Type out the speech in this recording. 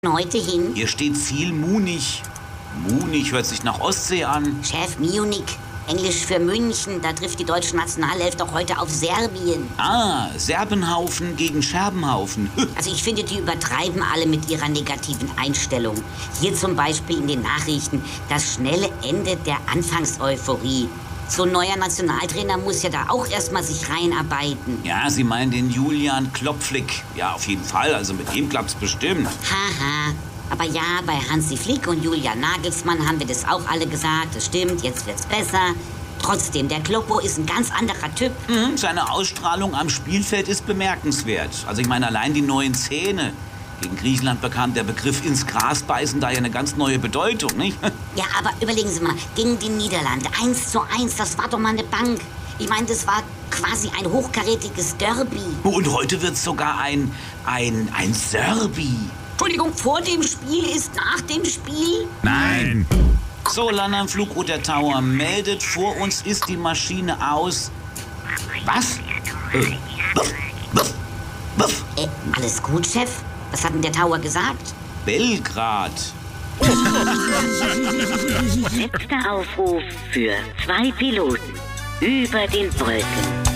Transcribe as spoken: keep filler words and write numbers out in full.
Heute hin? Hier steht Ziel Munich. Munich hört sich nach Ostsee an. Chef, Munich. Englisch für München. Da trifft die deutsche Nationalelf doch heute auf Serbien. Ah, Serbenhaufen gegen Scherbenhaufen. Also ich finde, die übertreiben alle mit ihrer negativen Einstellung. Hier zum Beispiel in den Nachrichten das schnelle Ende der Anfangseuphorie. So ein neuer Nationaltrainer muss ja da auch erstmal sich reinarbeiten. Ja, Sie meinen den Julian Klopflick. Ja, auf jeden Fall. Also mit ihm klappt's bestimmt. Haha. Aber ja, bei Hansi Flick und Julian Nagelsmann haben wir das auch alle gesagt. Das stimmt, jetzt wird's besser. Trotzdem, der Kloppo ist ein ganz anderer Typ. Mhm, seine Ausstrahlung am Spielfeld ist bemerkenswert. Also ich meine, allein die neuen Zähne. Gegen Griechenland bekam der Begriff ins Gras beißen da ja eine ganz neue Bedeutung, nicht? Ja, aber überlegen Sie mal, gegen die Niederlande, eins zu eins, das war doch mal eine Bank. Ich meine, das war quasi ein hochkarätiges Derby. Und heute wird's sogar ein, ein, ein Serbi. Entschuldigung, vor dem Spiel ist nach dem Spiel? Nein! So, Landern Flugroute Tower meldet, vor uns ist die Maschine aus. Was? Äh, wuff, wuff, wuff. Äh, alles gut, Chef? Was hat denn der Tower gesagt? Belgrad. Letzter Aufruf für zwei Piloten über den Wolken.